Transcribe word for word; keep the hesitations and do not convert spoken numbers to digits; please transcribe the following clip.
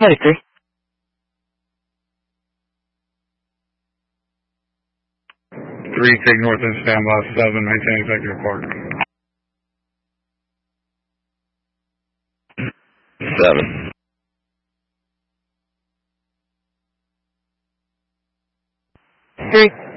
ninety-three. Three, take north and stand by seven, maintain executive park. Seven. Three.